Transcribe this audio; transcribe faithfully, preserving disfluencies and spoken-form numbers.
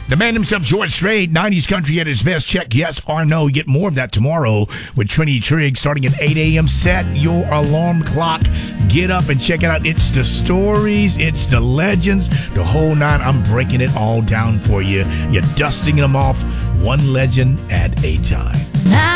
The man himself, George Strait, nineties country at his best. Check yes or no. You get more of that tomorrow with Trinity Trigg starting at eight a.m. Set your alarm clock. Get up and check it out. It's the stories. It's the legends. The whole nine. I'm breaking it all down for you. You're dusting them off one legend at a time.